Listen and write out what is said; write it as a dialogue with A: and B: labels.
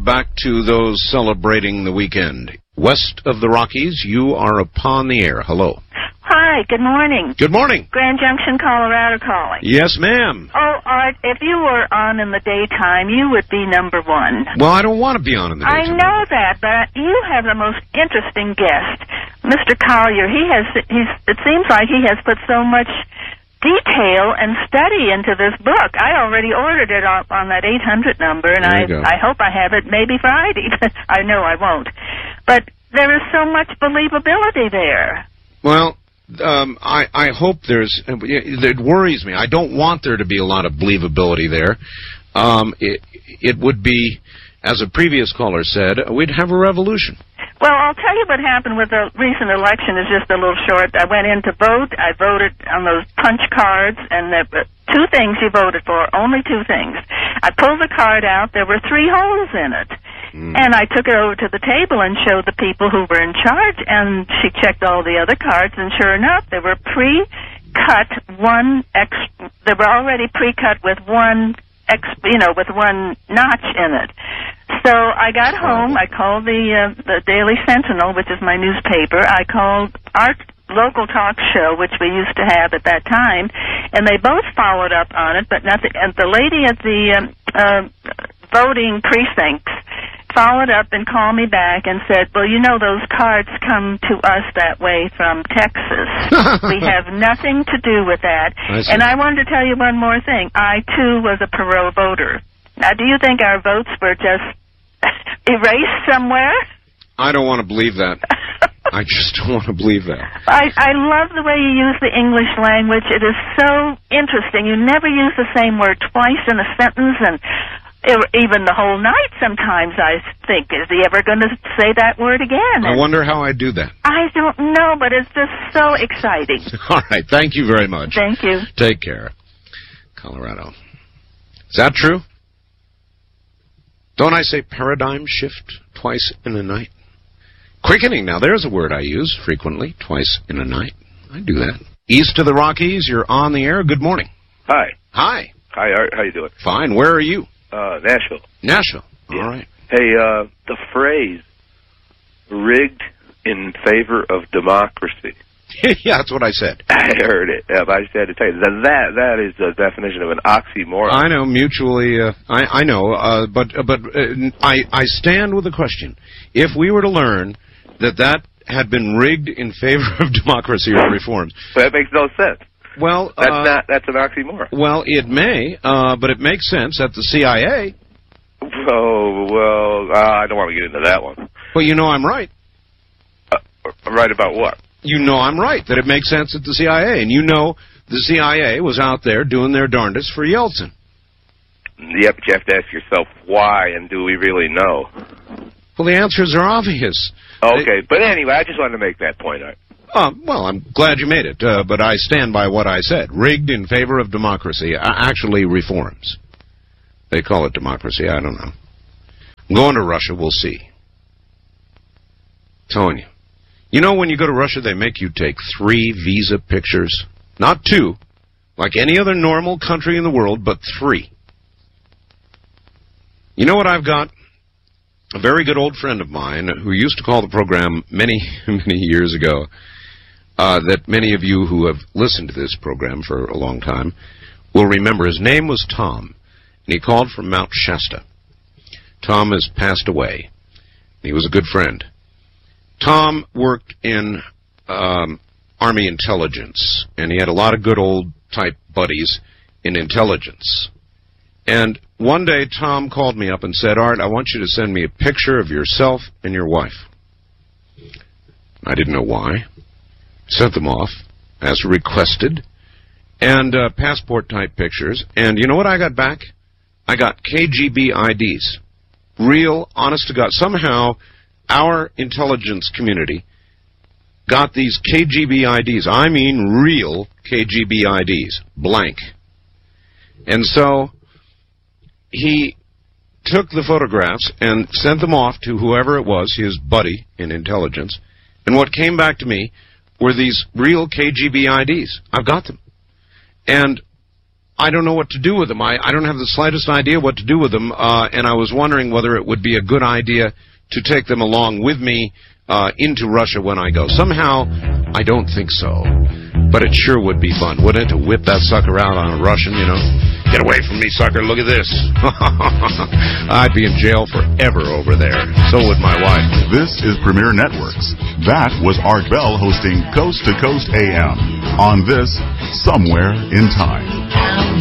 A: back to those celebrating the weekend. West of the Rockies, you are upon the air. Hello.
B: Hi, good morning.
A: Good morning.
B: Grand Junction, Colorado calling.
A: Yes, ma'am.
B: Oh, Art, if you were on in the daytime, you would be number one.
A: Well, I don't want to be on in the daytime.
B: I know that, but you have the most interesting guest. Mr. Collier, it seems like he has put so much detail and study into this book. I already ordered it on that 800 number, and I hope I have it maybe Friday. I know I won't. But there is so much believability there.
A: Well, I hope it worries me. I don't want there to be a lot of believability there. It would be, as a previous caller said, we'd have a revolution.
B: Well, I'll tell you what happened with the recent election is just a little short. I went in to vote. I voted on those punch cards, and there were two things you voted for, only two things. I pulled the card out. There were 3 holes in it. And I took it over to the table and showed the people who were in charge, and she checked all the other cards, and sure enough, they were pre-cut they were already pre-cut with one notch in it. So I got home, I called the Daily Sentinel, which is my newspaper. I called our local talk show, which we used to have at that time, and they both followed up on it, but nothing. And the lady at the voting precincts followed up and called me back and said, well, you know, those cards come to us that way from Texas. We have nothing to do with that. And I wanted to tell you one more thing. I, too, was a Perot voter. Now, do you think our votes were just erased somewhere?
A: I don't want to believe that. I just don't want to believe that.
B: I love the way you use the English language. It is so interesting. You never use the same word twice in a sentence, and even the whole night sometimes I think, is he ever going to say that word again?
A: I wonder how I do that.
B: I don't know, but it's just so exciting.
A: All right. Thank you very much.
B: Thank you.
A: Take care. Colorado. Is that true? Don't I say paradigm shift twice in a night? Quickening. Now, there's a word I use frequently, twice in a night. I do that. East of the Rockies, you're on the air. Good morning.
C: Hi.
A: Hi.
C: Hi, Art. How you doing?
A: Fine. Where are you?
C: Nashville.
A: Nashville.
C: Yeah.
A: All right.
C: Hey, the phrase rigged in favor of democracy.
A: Yeah, that's what I said.
C: I heard it. I just had to tell you. That is the definition of an oxymoron.
A: I know, mutually, I know, but I stand with the question. If we were to learn that had been rigged in favor of democracy or reforms.
C: That makes no sense.
A: Well,
C: that's an oxymoron.
A: Well, it may, but it makes sense at the CIA.
C: Oh, well, I don't want to get into that one.
A: Well, you know I'm right.
C: Right about what?
A: You know I'm right, that it makes sense at the CIA. And you know the CIA was out there doing their darndest for Yeltsin.
C: Yeah, but you have to ask yourself why, and do we really know?
A: Well, the answers are obvious.
C: Okay, but anyway, I just wanted to make that point.
A: Well, I'm glad you made it, but I stand by what I said. Rigged in favor of democracy, actually reforms. They call it democracy, I don't know. I'm going to Russia, we'll see. I'm telling you. You know, when you go to Russia, they make you take 3 visa pictures. Not 2, like any other normal country in the world, but 3. You know what I've got? A very good old friend of mine who used to call the program many, many years ago, that many of you who have listened to this program for a long time will remember. His name was Tom, and he called from Mount Shasta. Tom has passed away. He was a good friend. Tom worked in Army intelligence, and he had a lot of good old-type buddies in intelligence. And one day, Tom called me up and said, Art, I want you to send me a picture of yourself and your wife. I didn't know why. Sent them off, as requested, and passport-type pictures. And you know what I got back? I got KGB IDs. Real, honest-to-God. Somehow, our intelligence community got these KGB IDs. I mean real KGB IDs. Blank. And so he took the photographs and sent them off to whoever it was, his buddy in intelligence. And what came back to me were these real KGB IDs. I've got them. And I don't know what to do with them. I don't have the slightest idea what to do with them, and I was wondering whether it would be a good idea to take them along with me into Russia when I go. Somehow, I don't think so, but it sure would be fun, wouldn't it, to whip that sucker out on a Russian, you know? Get away from me, sucker, look at this. I'd be in jail forever over there. So would my wife.
D: This is Premier Networks. That was Art Bell hosting Coast to Coast AM on this Somewhere in Time.